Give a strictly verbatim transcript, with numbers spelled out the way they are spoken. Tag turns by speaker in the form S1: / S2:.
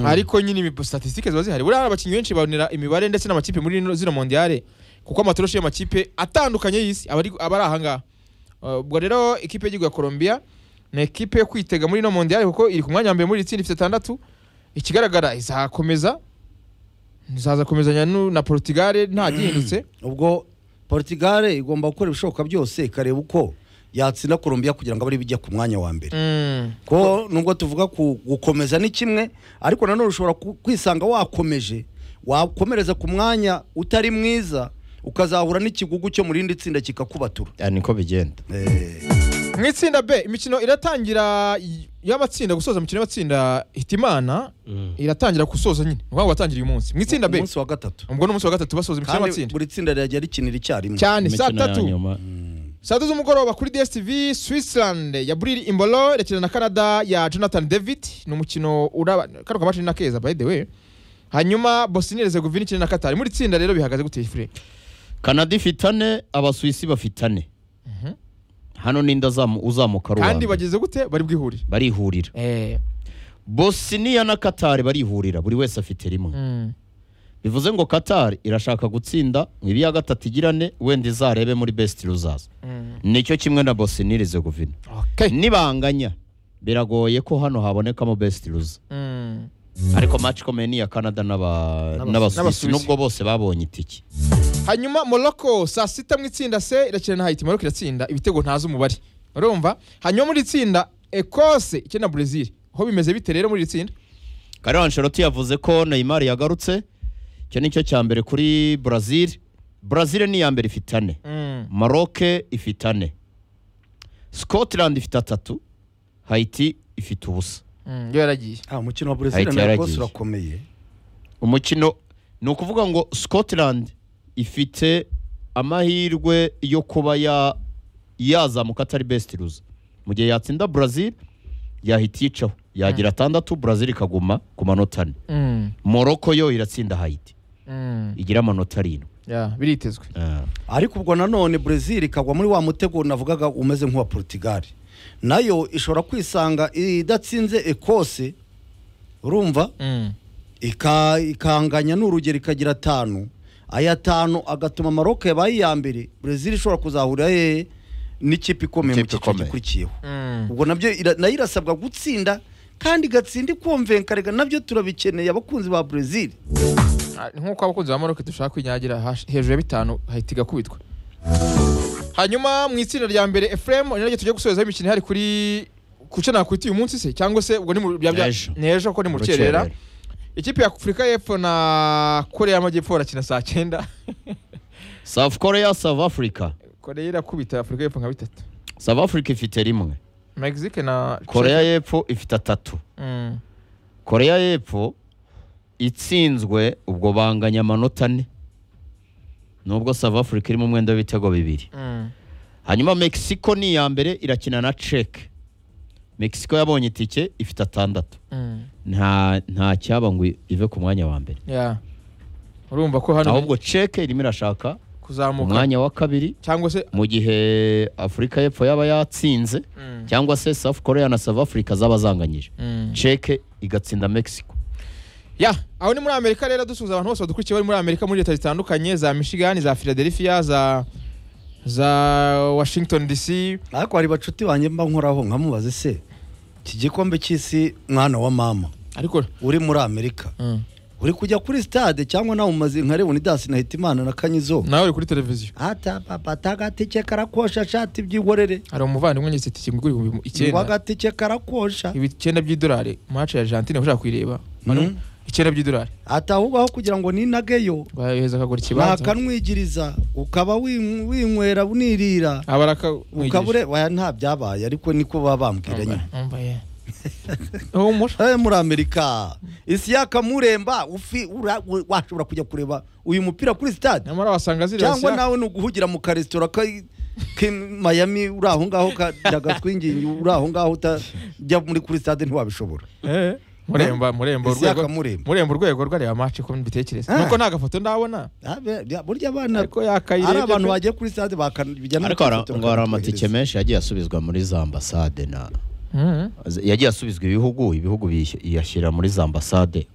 S1: ariko nyine ibi statistiques ziba zihari buriya abakinnyi benshi babonera imibare ndetse n'amakipe muri zino mondiale kuko amatoroshi y'amakipe atandukanye y'isi aba ari ahanga ubwo rero ikipe y'igihugu ya Colombia ni ikipe yo kwitega muri no mondiale kuko iri ku mwanya wa mbere muri itsinda ifite atandatu ikigaragara izakomeza izaza komezanya na Portugal nta gihindutse
S2: ubwo Portugal igomba gukora ibishoboka byose ikareba uko yatsinda Colombia kugira ngo abari bijya ku mwanya wa mbere
S1: mm.
S2: ko nubwo tuvuga ku gukomeza ni kimwe ariko nanone ushobora kwisanga wakomeje wakomereza ku mwanya utari mwiza ukazahura n'ikigugu cyo muri ndi tsinda kikakubatura
S3: niko bigenda
S2: eh
S1: mwitsinda B imikino iratangira y'abatsinda gusoza imikino y'abatsinda Hitimana mm. iratangira gusoza nyine ngo watangiriye uyu munsi mwitsinda B
S2: umunsi wa gatatu
S1: ubwo n'umunsi wa gatatu basoza imikino y'abatsinda
S2: buri tsinda ryagiye rikinira icyarimwe
S1: cyane saa tatu saa tatu z'umugoroba kuri D S T V Switzerland ya Bril Imbolo irakina na Canada ya Jonathan David ni umukino uraba karo kamashini na keza by the way hanyuma Bosnia Herzegovina ikina na Qatar muri tsinda rero bihagaze gute Fre
S3: Canada ifitane abasuwisi bafitane
S1: mhm
S3: hano ninda zamu uzamuka ruwa
S1: kandi bageze gute bari bwihurira
S3: bari hurira
S1: eh
S3: Bosnia na Qatar bari hurira buri wese afite rimwe
S1: mm.
S3: bivuze ngo Qatar irashaka gutsinda mwibi ya gatatu igirane wenda izarebe muri best losers
S1: mm.
S3: nicyo kimwe na Bosnia Herzegovina
S1: okay
S3: nibanganya biragoye ko hano habonekamo best loser
S1: mm.
S3: ariko match komeni ya Canada n'aba n'abasuwisi nubwo bose babonye itiki
S1: hanyuma Morocco saa sita mu itsinda C irakina na Haiti Morocco iratsinda ibitego ntazo umubare urumva hanyuma muri itsinda Ecosse ikina Brazil ho bimeze bite rero muri itsinda
S3: Carlo Ancelotti yavuze ko Neymar yagarutse cyo nicyo cyambere kuri Brazil Brazil ni yambere ifitane
S1: mm.
S3: Maroc ifitane Scotland ifite atatu Haiti ifite ubusa
S1: mm. yo yaragiye
S2: ah umukino wa Brazil na Ecosse urakomeye
S3: umukino ni ukuvuga ngo Scotland ifite amahirwe yo kuba ya yazamuka atari best loser mu gihe yatsinda Brazil yahiticaho yagira atandatu mm. Brazil ikaguma ku manota ane
S1: mm.
S3: Morocco yo iratsinda Haiti
S1: mm.
S3: igira amanota arindwi
S1: yeah biritezwe
S3: uh.
S2: ariko ubwo nanone Brazil ikagwa muri wa mutego navugaga umeze nk'uwa Portugal nayo ishobora kwisanga idatsinze Ecosse urumva
S1: mm.
S2: ika ikanganya n'urugero ikagira tanu aya tanu agatuma Maroc yabaye ya mbere Brazil ishobora kuzahurira he n'ikipe ikomeye mu cyiciro gikurikiyeho
S1: mm.
S2: ubwo nabyo nayo irasabwa gutsinda kandi gatsinda ikomvenkarega nabyo turabikeneye abakunzi ba Brazil
S1: nkuko abakunzi ba Maroc dushaka kwinyagira hejuru ya bitanu Haiti gakubitwa hanyuma mu itsinda rya mbere Ephraim niryo tujye gusoza imikino hari kuri kucana kwiti uyu munsi se cyangwa se ubwo ni mu bya nejo ko ni mu cyerera ikipe ya Afrika y'Epfo na Korea y'Amajyepfo barakina saa cyenda
S3: South Korea South Africa
S1: Korea irakubita Afrika y'Epfo nka bitatu
S3: South Africa ifite rimwe
S1: Mexique na
S3: Korea y'Epfo ifite atatu
S1: mm.
S3: Korea y'Epfo itsinzwe ubwo banganya amanota ane nubwo South Africa iri mu mwenda w'ibitego bibiri
S1: mm.
S3: hanyuma Mexico ni ya mbere irakina na Czech Mexico yabonye itike ifite atandatu
S1: mm.
S3: nta nta cyaba ngo ive ku mwanya wa mbere
S1: yeah urumva ko hano
S3: ahubwo Czech irimo irashaka
S1: kuzamuka
S3: umwanya wa kabiri
S1: cyangwa se
S3: mu gihe Afrika y'Epfo yaba yatsinze
S1: mm.
S3: cyangwa se South Korea na South Africa zabazanganyije
S1: mm.
S3: Czech igatsinda Mexico
S1: ya aho ni muri Amerika rero dusuza abantu bose badukurikiye bari muri Amerika muri leta zitandukanye za Michigan za Philadelphia za za Washington D C
S2: ariko hari bacuti banje mba nkoraho nkamubaze se iki gikombe cy'isi mwana wa mama
S1: ariko
S2: uri muri Amerika
S1: mm.
S2: uri kujya kuri stade cyangwa nawe umaze nka Leonidas na Hitimana na Kanyizo
S1: nawe uri kuri televiziyo
S2: ata papa tagatike karakosha shati byihorere
S1: hari umuvandimwe nyise tiki nguri icyenda
S2: wagatike karakosha
S1: ibicenda by'idolari match ya Argentina ushaka kwireba mm. icyenda by'idolari
S2: atahubaho kugira ngo ninageyo
S1: baheza kagura kibanza
S2: bakanwigiriza ukaba winywera unirira
S1: abaraka
S2: ukabure waya nta byabaye ariko niko babambwiranye
S1: umbaye umur
S2: eh muri Amerika isi yakamuremba ufi washobora kujya kureba uyu mupira kuri stade
S1: namara wasanga ziri
S2: cyangwa nawe nuguhugira mu karesitora ka Miami uraho ngaho kadagatwingingi uraho ngaho utajya muri kuri stade ntiwabishobora
S1: eh muremba muremba urwego muremba urwego rwari amace ko mbitekereza nuko nta gafoto ndabona
S2: burya abana
S1: ariko yakayire
S2: ari abantu bagiye kuri stade bakabijyana
S3: ariko ngo hari amatike menshi yagiye asubizwa muri za ambassade na yagiye asubizwa ibihugu ibihugu yashyira muri za ambassade